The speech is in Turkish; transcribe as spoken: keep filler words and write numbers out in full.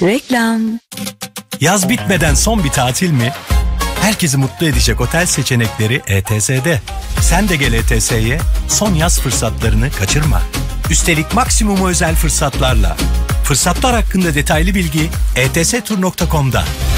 Reklam. Yaz bitmeden son bir tatil mi? Herkesi mutlu edecek otel seçenekleri E T S'de. Sen de gel E T S'ye, son yaz fırsatlarını kaçırma. Üstelik maksimum özel fırsatlarla. Fırsatlar hakkında detaylı bilgi e t s tur nokta com'da.